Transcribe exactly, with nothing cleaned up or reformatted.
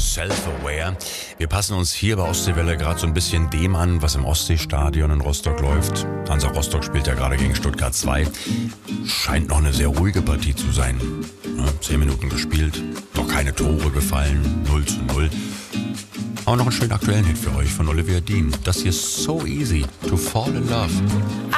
Self-Aware. Wir passen uns hier bei Ostseewelle gerade so ein bisschen dem an, was im Ostseestadion in Rostock läuft. Hansa Rostock spielt ja gerade gegen Stuttgart zwei. Scheint noch eine sehr ruhige Partie zu sein. Ja, zehn Minuten gespielt, noch keine Tore gefallen, null zu null. Aber noch einen schönen aktuellen Hit für euch von Olivia Dean. Das hier ist So Easy to Fall in Love.